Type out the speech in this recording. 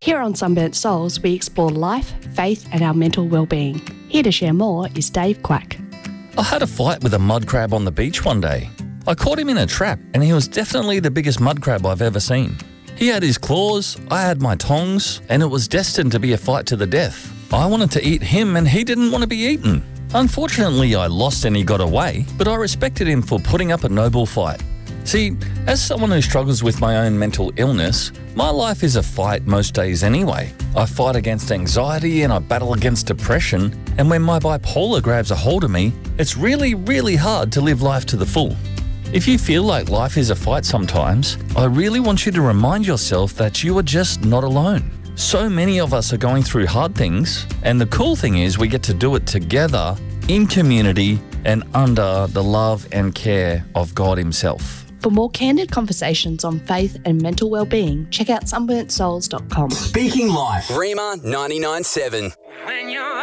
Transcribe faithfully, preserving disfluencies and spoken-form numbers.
Here on Sunburnt Souls, we explore life, faith and our mental well-being. Here to share more is Dave Quack. I had a fight with a mud crab on the beach one day. I caught him in a trap and he was definitely the biggest mud crab I've ever seen. He had his claws, I had my tongs, and it was destined to be a fight to the death. I wanted to eat him and he didn't want to be eaten. Unfortunately, I lost and he got away, but I respected him for putting up a noble fight. See, as someone who struggles with my own mental illness, my life is a fight most days anyway. I fight against anxiety and I battle against depression, and when my bipolar grabs a hold of me, it's really, really hard to live life to the full. If you feel like life is a fight sometimes, I really want you to remind yourself that you are just not alone. So many of us are going through hard things, and the cool thing is we get to do it together, in community, and under the love and care of God Himself. For more candid conversations on faith and mental well-being, check out sunburnt souls dot com. Speaking Life. Rima ninety-nine point seven. When you're